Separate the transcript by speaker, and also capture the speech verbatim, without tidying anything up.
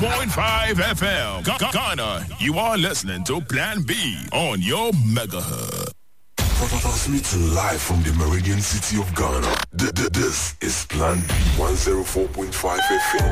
Speaker 1: point five F M. Ghana, you are listening to Plan B on your megahertz.
Speaker 2: Transmitting live from the Meridian City of Ghana. This is Plan B one oh four point five F M.